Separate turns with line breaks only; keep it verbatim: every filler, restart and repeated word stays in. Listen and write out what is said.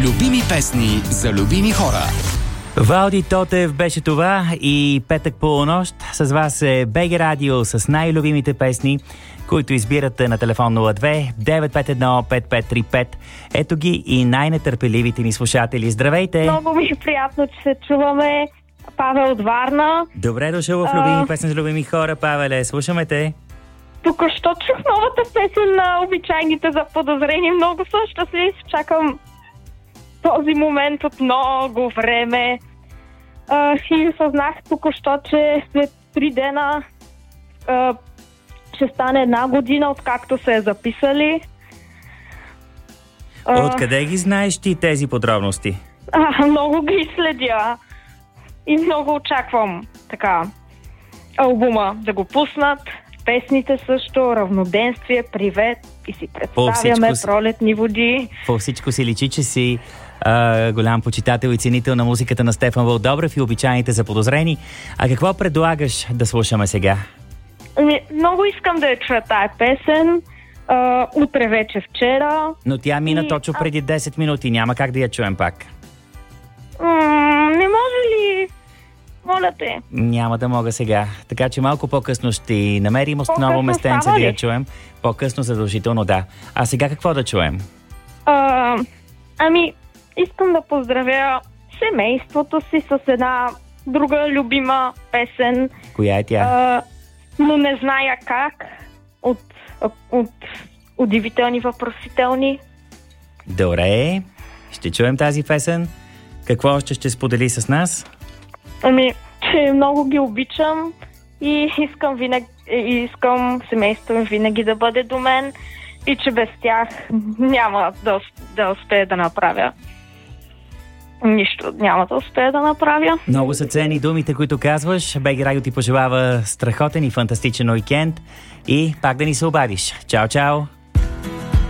Любими песни за любими хора.
Валди Тотев беше това и петък полунощ. С вас е БГ Радио с най-любимите песни, които избирате на телефон нула две девет пет едно пет пет три пет. Ето ги и най-нетърпеливите ни слушатели. Здравейте!
Много ми е приятно, че се чуваме. Павел от Варна.
Добре дошъл в любими песни за любими хора, Павеле. Слушаме те.
Тук що чух новата песен на Обичайните за подозрение. Много съм щастлив. Чакам този момент от много време. А, и съзнах току-що, че след три дена а, ще стане една година, откакто се е записали. А,
Откъде ги знаеш ти тези подробности?
А, много ги следя. И много очаквам така албума да го пуснат. Песните също, Равноденствие, Привет и си представяме
си...
Пролетни води.
По всичко си личи, че си а, голям почитател и ценител на музиката на Стефан Вълдобрев и Обичайните за подозрени. А какво предлагаш да слушаме сега?
Много искам да я чуя тая песен. А, утре вече вчера.
Но тя мина
и...
точно преди десет минути. Няма как да я чуем пак.
М- не може ли? Моля те.
Няма да мога сега. Така че малко по-късно ще намерим основно местенце да я чуем. По-късно задължително, да. А сега какво да чуем?
А, ами, искам да поздравя семейството си с една друга любима песен.
Коя е тя?
А, но не зная как. От, от, от удивителни въпросителни.
Добре. Ще чуем тази песен. Какво още ще сподели с нас?
Ами, че много ги обичам и искам винаги, искам семейството ми винаги да бъде до мен и че без тях няма да, да успея да направя. Нищо няма да успея да направя.
Много са ценни думите, които казваш. БГ Радио ти пожелава страхотен и фантастичен уикенд и пак да ни се обадиш. Чао, чао!